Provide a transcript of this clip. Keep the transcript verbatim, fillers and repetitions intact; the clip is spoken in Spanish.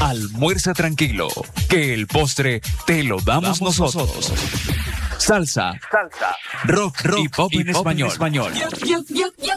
Almuerza tranquilo, que el postre te lo damos, damos nosotros. nosotros. Salsa, salsa, rock, rock y pop, y en, pop español. en español. Yo, yo, yo, yo